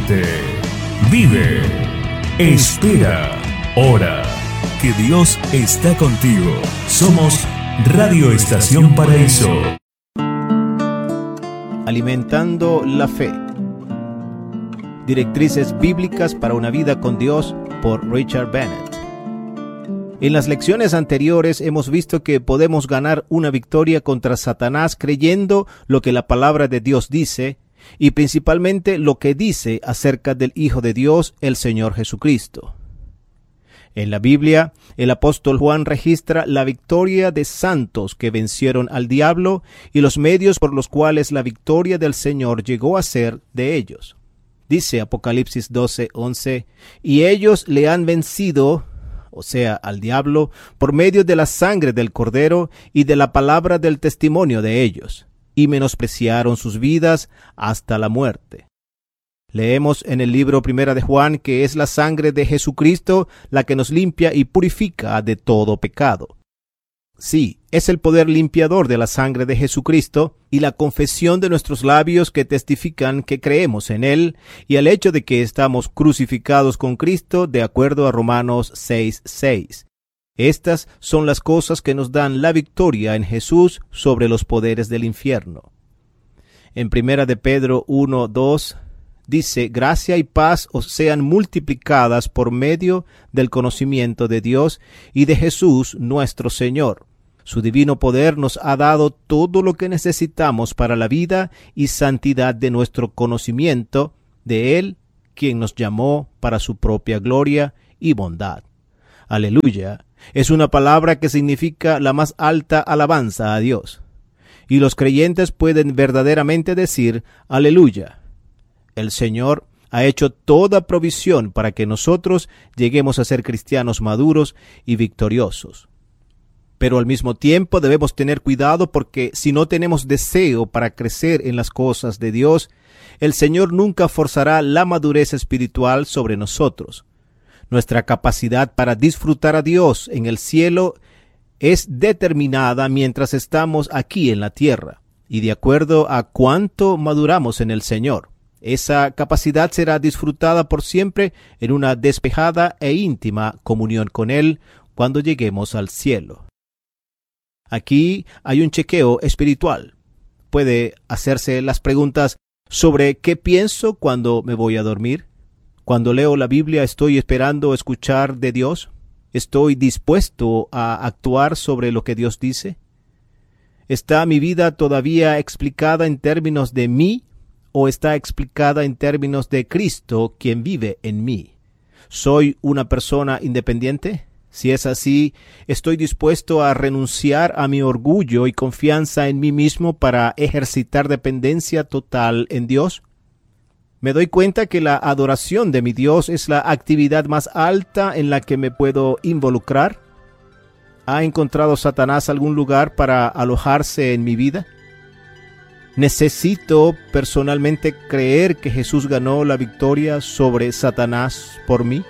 Siente, vive, espera, ora. Que Dios está contigo. Somos Radio Estación Paraíso. Alimentando la fe. Directrices bíblicas para una vida con Dios, por Richard Bennett. En las lecciones anteriores hemos visto que podemos ganar una victoria contra Satanás creyendo lo que la palabra de Dios dice, y principalmente lo que dice acerca del Hijo de Dios, el Señor Jesucristo. En la Biblia, el apóstol Juan registra la victoria de santos que vencieron al diablo y los medios por los cuales la victoria del Señor llegó a ser de ellos. Dice Apocalipsis 12:11, y ellos le han vencido, o sea, al diablo, por medio de la sangre del Cordero y de la palabra del testimonio de ellos, y menospreciaron sus vidas hasta la muerte. Leemos en el libro Primera de Juan que es la sangre de Jesucristo la que nos limpia y purifica de todo pecado. Sí, es el poder limpiador de la sangre de Jesucristo y la confesión de nuestros labios que testifican que creemos en Él y el hecho de que estamos crucificados con Cristo de acuerdo a Romanos 6:6. Estas son las cosas que nos dan la victoria en Jesús sobre los poderes del infierno. En Primera de Pedro 1:2 dice, gracia y paz os sean multiplicadas por medio del conocimiento de Dios y de Jesús nuestro Señor. Su divino poder nos ha dado todo lo que necesitamos para la vida y santidad de nuestro conocimiento de Él, quien nos llamó para su propia gloria y bondad. Aleluya, es una palabra que significa la más alta alabanza a Dios. Y los creyentes pueden verdaderamente decir, aleluya. El Señor ha hecho toda provisión para que nosotros lleguemos a ser cristianos maduros y victoriosos. Pero al mismo tiempo debemos tener cuidado porque si no tenemos deseo para crecer en las cosas de Dios, el Señor nunca forzará la madurez espiritual sobre nosotros. Nuestra capacidad para disfrutar a Dios en el cielo es determinada mientras estamos aquí en la tierra y de acuerdo a cuánto maduramos en el Señor. Esa capacidad será disfrutada por siempre en una despejada e íntima comunión con Él cuando lleguemos al cielo. Aquí hay un chequeo espiritual. Puede hacerse las preguntas sobre qué pienso cuando me voy a dormir. Cuando leo la Biblia, ¿estoy esperando escuchar de Dios? ¿Estoy dispuesto a actuar sobre lo que Dios dice? ¿Está mi vida todavía explicada en términos de mí? ¿O está explicada en términos de Cristo, quien vive en mí? ¿Soy una persona independiente? Si es así, ¿estoy dispuesto a renunciar a mi orgullo y confianza en mí mismo para ejercitar dependencia total en Dios? Me doy cuenta que la adoración de mi Dios es la actividad más alta en la que me puedo involucrar. ¿Ha encontrado Satanás algún lugar para alojarse en mi vida? ¿Necesito personalmente creer que Jesús ganó la victoria sobre Satanás por mí?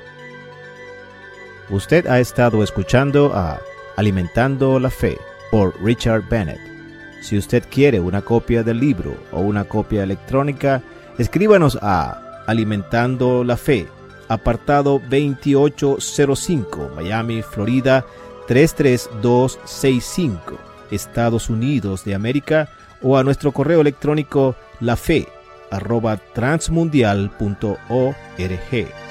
Usted ha estado escuchando a Alimentando la Fe por Richard Bennett. Si usted quiere una copia del libro o una copia electrónica, escríbanos a Alimentando la Fe, apartado 2805, Miami, Florida 33265, Estados Unidos de América, o a nuestro correo electrónico lafe@transmundial.org.